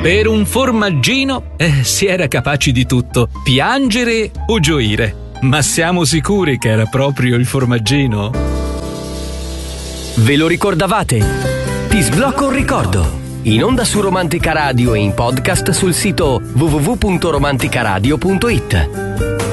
Per un formaggino si era capaci di tutto, piangere o gioire. Ma siamo sicuri che era proprio il formaggino? Ve lo ricordavate? Ti sblocco un ricordo. In onda su Romantica Radio e in podcast sul sito www.romanticaradio.it.